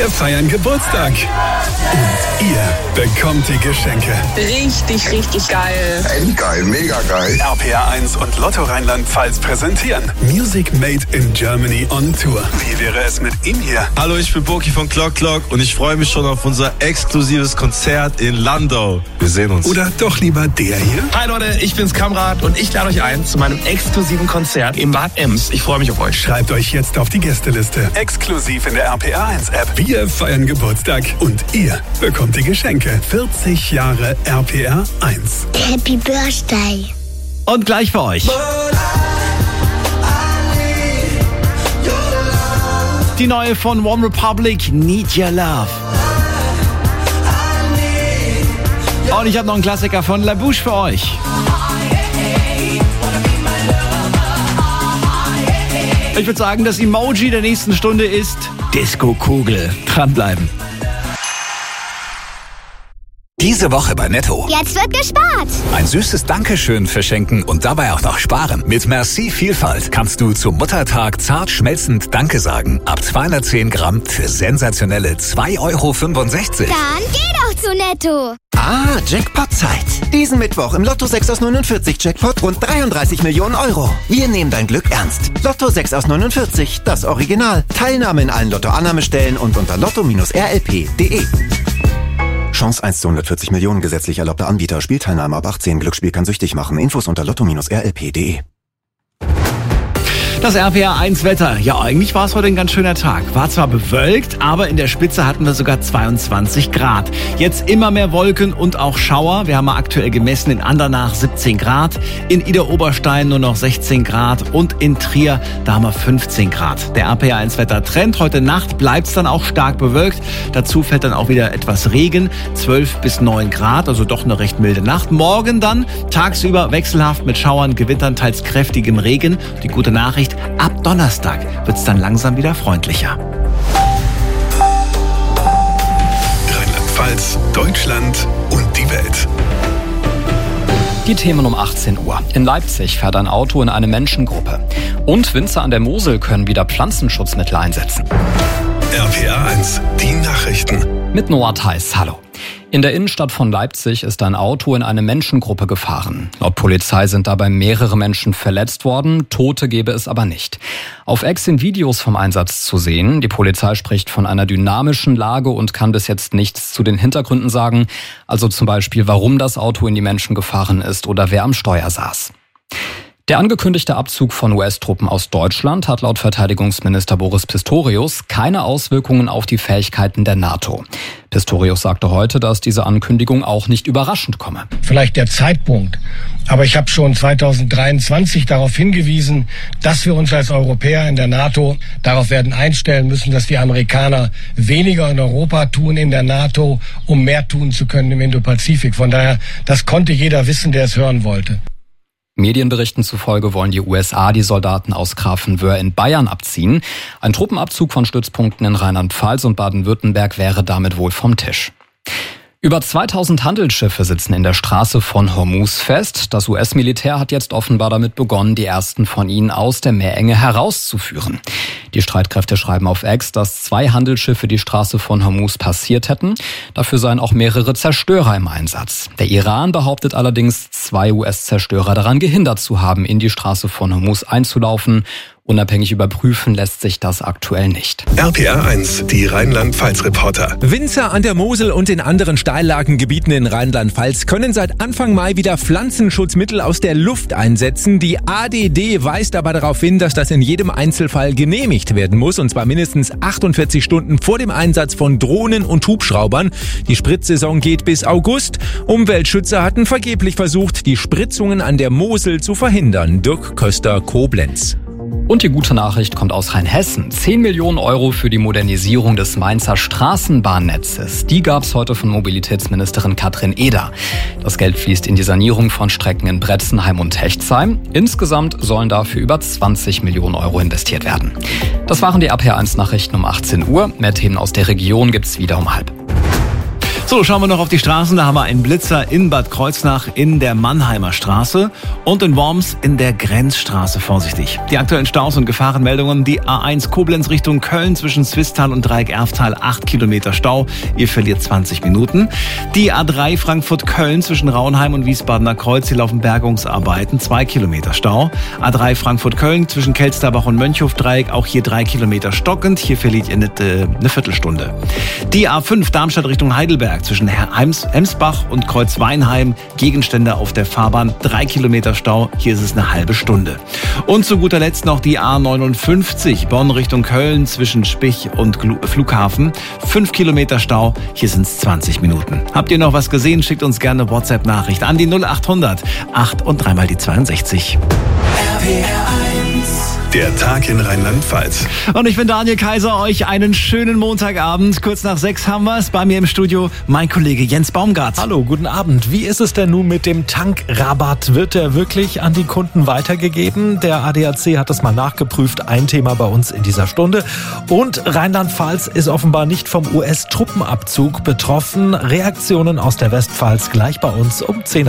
Wir feiern Geburtstag. Und ihr bekommt die Geschenke. Richtig, richtig geil. Endgeil, mega geil. RPR 1 und Lotto Rheinland-Pfalz präsentieren Music Made in Germany on Tour. Wie wäre es mit ihm hier? Hallo, ich bin Boki von Clock Clock und ich freue mich schon auf unser exklusives Konzert in Landau. Wir sehen uns. Oder doch lieber der hier? Hi Leute, ich bin's Kamrat und ich lade euch ein zu meinem exklusiven Konzert in Bad Ems. Ich freue mich auf euch. Schreibt euch jetzt auf die Gästeliste. Exklusiv in der RPR 1 App. Wir feiern Geburtstag und ihr bekommt die Geschenke. 40 Jahre RPR 1. Happy Birthday. Und gleich für euch die neue von One Republic, Need Your Love. Und ich habe noch einen Klassiker von La Bouche für euch. Ich würde sagen, das Emoji der nächsten Stunde ist Disco-Kugel. Dranbleiben. Diese Woche bei Netto. Jetzt wird gespart. Ein süßes Dankeschön verschenken und dabei auch noch sparen. Mit Merci Vielfalt kannst du zum Muttertag zart schmelzend Danke sagen. Ab 210 Gramm für sensationelle 2,65 €. Dann geh doch zu Netto. Ah, Jackpot-Zeit. Diesen Mittwoch im Lotto 6 aus 49 Jackpot rund 33 Millionen €. Wir nehmen dein Glück ernst. Lotto 6 aus 49, das Original. Teilnahme in allen Lotto-Annahmestellen und unter lotto-rlp.de. Chance 1 zu 140 Millionen, gesetzlich erlaubter Anbieter. Spielteilnahme ab 18. Glücksspiel kann süchtig machen. Infos unter lotto-rlp.de. Das RPR 1 Wetter. Ja, eigentlich war es heute ein ganz schöner Tag. War zwar bewölkt, aber in der Spitze hatten wir sogar 22 Grad. Jetzt immer mehr Wolken und auch Schauer. Wir haben mal aktuell gemessen in Andernach 17 Grad, in Idar-Oberstein nur noch 16 Grad und in Trier, da haben wir 15 Grad. Der RPR 1 Wettertrend. Heute Nacht bleibt es dann auch stark bewölkt. Dazu fällt dann auch wieder etwas Regen. 12 bis 9 Grad, also doch eine recht milde Nacht. Morgen dann tagsüber wechselhaft mit Schauern, Gewittern, teils kräftigem Regen. Die gute Nachricht: ab Donnerstag wird es dann langsam wieder freundlicher. Rheinland-Pfalz, Deutschland und die Welt. Die Themen um 18 Uhr. In Leipzig fährt ein Auto in eine Menschengruppe. Und Winzer an der Mosel können wieder Pflanzenschutzmittel einsetzen. RPR 1, die Nachrichten. Mit Noah Theis, hallo. In der Innenstadt von Leipzig ist ein Auto in eine Menschengruppe gefahren. Laut Polizei sind dabei mehrere Menschen verletzt worden, Tote gebe es aber nicht. Auf X sind Videos vom Einsatz zu sehen. Die Polizei spricht von einer dynamischen Lage und kann bis jetzt nichts zu den Hintergründen sagen. Also zum Beispiel, warum das Auto in die Menschen gefahren ist oder wer am Steuer saß. Der angekündigte Abzug von US-Truppen aus Deutschland hat laut Verteidigungsminister Boris Pistorius keine Auswirkungen auf die Fähigkeiten der NATO. Pistorius sagte heute, dass diese Ankündigung auch nicht überraschend komme. Vielleicht der Zeitpunkt, aber ich habe schon 2023 darauf hingewiesen, dass wir uns als Europäer in der NATO darauf werden einstellen müssen, dass die Amerikaner weniger in Europa tun, in der NATO, um mehr tun zu können im Indopazifik. Von daher, das konnte jeder wissen, der es hören wollte. Medienberichten zufolge wollen die USA die Soldaten aus Grafenwöhr in Bayern abziehen. Ein Truppenabzug von Stützpunkten in Rheinland-Pfalz und Baden-Württemberg wäre damit wohl vom Tisch. Über 2000 Handelsschiffe sitzen in der Straße von Hormuz fest. Das US-Militär hat jetzt offenbar damit begonnen, die ersten von ihnen aus der Meerenge herauszuführen. Die Streitkräfte schreiben auf X, dass 2 Handelsschiffe die Straße von Hormuz passiert hätten. Dafür seien auch mehrere Zerstörer im Einsatz. Der Iran behauptet allerdings, 2 US-Zerstörer daran gehindert zu haben, in die Straße von Hormuz einzulaufen. Unabhängig überprüfen lässt sich das aktuell nicht. RPR 1, die Rheinland-Pfalz-Reporter. Winzer an der Mosel und in anderen Steillagengebieten in Rheinland-Pfalz können seit Anfang Mai wieder Pflanzenschutzmittel aus der Luft einsetzen. Die ADD weist aber darauf hin, dass das in jedem Einzelfall genehmigt werden muss, und zwar mindestens 48 Stunden vor dem Einsatz von Drohnen und Hubschraubern. Die Spritzsaison geht bis August. Umweltschützer hatten vergeblich versucht, die Spritzungen an der Mosel zu verhindern. Dirk Köster, Koblenz. Und die gute Nachricht kommt aus Rheinhessen. 10 Millionen € für die Modernisierung des Mainzer Straßenbahnnetzes. Die gab es heute von Mobilitätsministerin Katrin Eder. Das Geld fließt in die Sanierung von Strecken in Bretzenheim und Techsheim. Insgesamt sollen dafür über 20 Millionen € investiert werden. Das waren die RPR 1 Nachrichten um 18 Uhr. Mehr Themen aus der Region gibt's wieder um 12:30. So, schauen wir noch auf die Straßen. Da haben wir einen Blitzer in Bad Kreuznach in der Mannheimer Straße und in Worms in der Grenzstraße. Vorsichtig. Die aktuellen Staus und Gefahrenmeldungen. Die A1 Koblenz Richtung Köln zwischen Swisttal und Dreieck-Erftal 8 Kilometer Stau. Ihr verliert 20 Minuten. Die A3 Frankfurt-Köln zwischen Rauenheim und Wiesbadener Kreuz. Hier laufen Bergungsarbeiten. 2 Kilometer Stau. A3 Frankfurt-Köln zwischen Kelsterbach und Mönchhof-Dreieck. Auch hier 3 Kilometer stockend. Hier verliert ihr eine Viertelstunde. Die A5 Darmstadt Richtung Heidelberg zwischen Hemsbach und Kreuzweinheim. Gegenstände auf der Fahrbahn. 3 Kilometer Stau. Hier ist es eine halbe Stunde. Und zu guter Letzt noch die A59 Bonn Richtung Köln zwischen Spich und Flughafen. 5 Kilometer Stau. Hier sind es 20 Minuten. Habt ihr noch was gesehen? Schickt uns gerne WhatsApp-Nachricht an die 0800 8 und 3 mal die 62. Der Tag in Rheinland-Pfalz. Und ich bin Daniel Kaiser. Euch einen schönen Montagabend. Kurz nach 6 haben wir es. Bei mir im Studio mein Kollege Jens Baumgart. Hallo, guten Abend. Wie ist es denn nun mit dem Tankrabatt? Wird der wirklich an die Kunden weitergegeben? Der ADAC hat das mal nachgeprüft. Ein Thema bei uns in dieser Stunde. Und Rheinland-Pfalz ist offenbar nicht vom US-Truppenabzug betroffen. Reaktionen aus der Westpfalz gleich bei uns um 10.